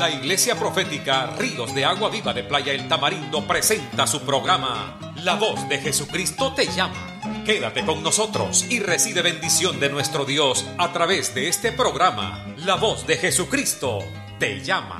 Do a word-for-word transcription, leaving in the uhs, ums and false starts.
La Iglesia Profética Ríos de Agua Viva de Playa El Tamarindo presenta su programa La Voz de Jesucristo te llama. Quédate con nosotros y recibe bendición de nuestro Dios a través de este programa. La Voz de Jesucristo te llama.